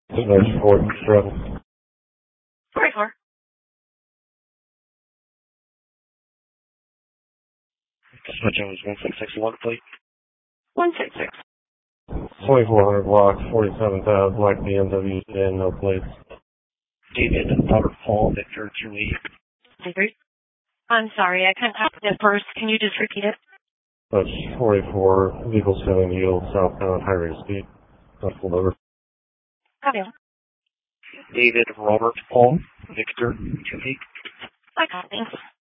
There's Fort Travel. 44. Switch Jones 1661, please. 166. 2400 block, 47,000, black BMW sedan, no plates. David, Robert, Paul, Victor, Julie. I'm sorry, I couldn't have it first. Can you just repeat it? That's 44, vehicle 7 yield, southbound, high rate of speed. That's pulled over. Copy. David, Robert, Paul, Victor, Julie. I got it. Thanks.